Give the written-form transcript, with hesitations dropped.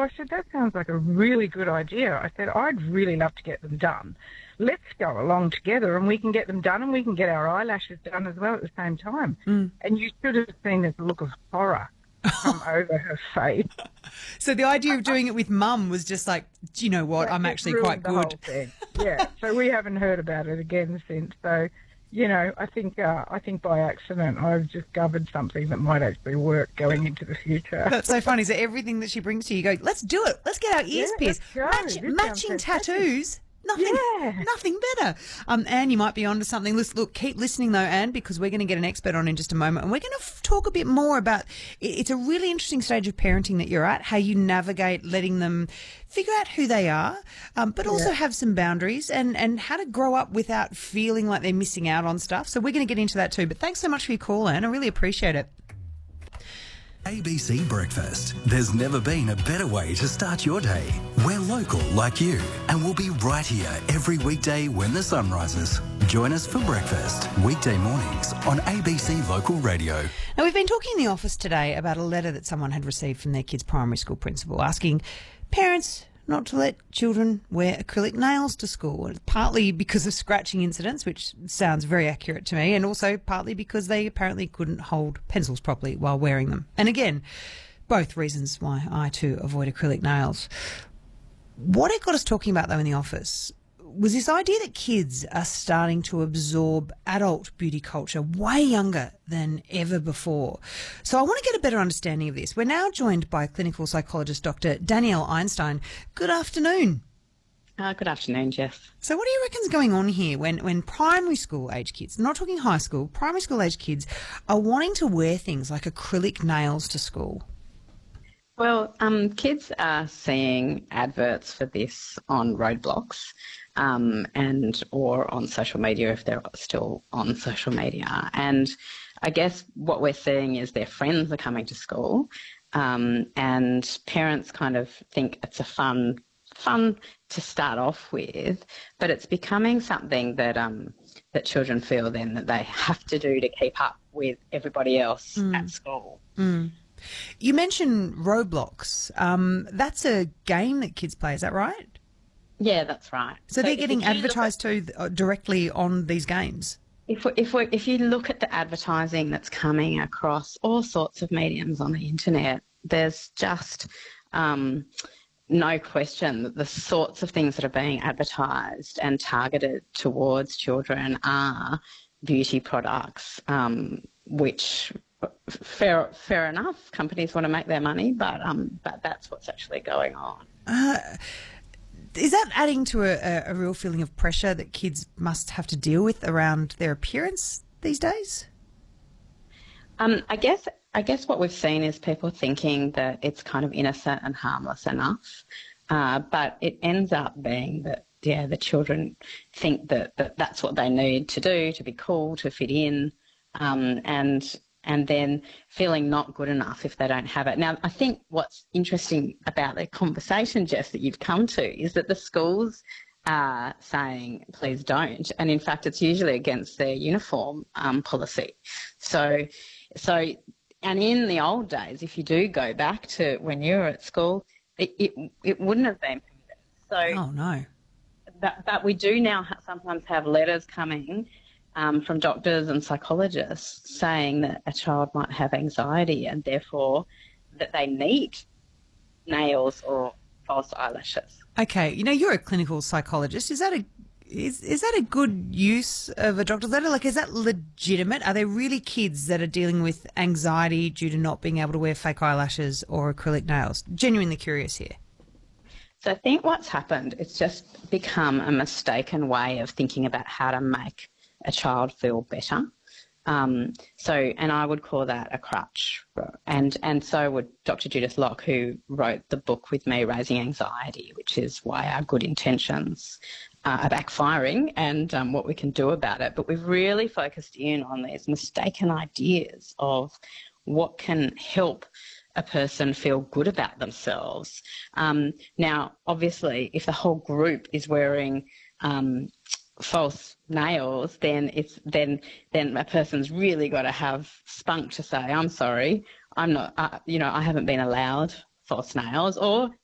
I said, that sounds like a really good idea. I said, I'd really love to get them done. Let's go along together and we can get them done and we can get our eyelashes done as well at the same time. And you should have seen this look of horror come over her face. So the idea of doing it with Mum was just like, do you know what, I'm actually quite good. Yeah, so we haven't heard about it again since. So, you know, I think by accident I've discovered something that might actually work going into the future. That's so funny. So everything that she brings to you, you go, let's do it. Let's get our ears pierced. Matching tattoos. Nothing better. Anne, you might be onto something. Look, keep listening though, Anne, because we're going to get an expert on in just a moment, and we're going to talk a bit more about. It's a really interesting stage of parenting that you're at. How you navigate letting them figure out who they are, but also have some boundaries, and how to grow up without feeling like they're missing out on stuff. So we're going to get into that too. But thanks so much for your call, Anne. I really appreciate it. ABC Breakfast. There's never been a better way to start your day. We're local like you, and we'll be right here every weekday when the sun rises. Join us for breakfast, weekday mornings on ABC Local Radio. Now, we've been talking in the office today about a letter that someone had received from their kid's primary school principal asking parents not to let children wear acrylic nails to school, partly because of scratching incidents, which sounds very accurate to me, and also partly because they apparently couldn't hold pencils properly while wearing them. And again, both reasons why I too avoid acrylic nails. What it got us talking about, though, in the office was this idea that kids are starting to absorb adult beauty culture way younger than ever before. So I want to get a better understanding of this. We're now joined by clinical psychologist Dr. Danielle Einstein. Good afternoon. Good afternoon, Jess. So what do you reckon's going on here when primary school age kids, not talking high school, primary school age kids are wanting to wear things like acrylic nails to school? Well, kids are seeing adverts for this on roadblocks and or on social media if they're still on social media. And I guess what we're seeing is their friends are coming to school and parents kind of think it's a fun to start off with, but it's becoming something that that children feel then that they have to do to keep up with everybody else at school. You mentioned Roblox. That's a game that kids play, is that right? Yeah, that's right. So they're getting advertised to directly on these games? If you look at the advertising that's coming across all sorts of mediums on the internet, there's just no question that the sorts of things that are being advertised and targeted towards children are beauty products, which... Fair enough. Companies want to make their money, but that's what's actually going on. Is that adding to a real feeling of pressure that kids must have to deal with around their appearance these days? I guess what we've seen is people thinking that it's kind of innocent and harmless enough, but it ends up being that the children think that that's what they need to do to be cool, to fit in, and then feeling not good enough if they don't have it. Now, I think what's interesting about the conversation, Jess, that you've come to is that the schools are saying, please don't. And in fact, it's usually against their uniform policy. So, and in the old days, if you do go back to when you were at school, it wouldn't have been permitted. So, oh, no. But we do now sometimes have letters coming from doctors and psychologists saying that a child might have anxiety and therefore that they need nails or false eyelashes. Okay, you're a clinical psychologist. Is that a good use of a doctor's letter? Like, is that legitimate? Are there really kids that are dealing with anxiety due to not being able to wear fake eyelashes or acrylic nails? Genuinely curious here. So I think what's happened, it's just become a mistaken way of thinking about how to make a child feel better. And I would call that a crutch. And so would Dr. Judith Locke, who wrote the book with me, Raising Anxiety, which is why our good intentions are backfiring and what we can do about it. But we've really focused in on these mistaken ideas of what can help a person feel good about themselves. Now, obviously, if the whole group is wearing false nails, then a person's really got to have spunk to say, I'm sorry, I'm not, I haven't been allowed false nails, or